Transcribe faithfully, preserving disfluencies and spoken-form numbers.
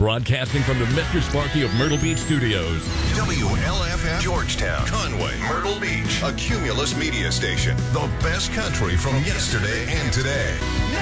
Broadcasting from the Mister Sparky of Myrtle Beach Studios. W L F F, Georgetown, Conway, Myrtle Beach, a Cumulus media station. The best country from yesterday and today.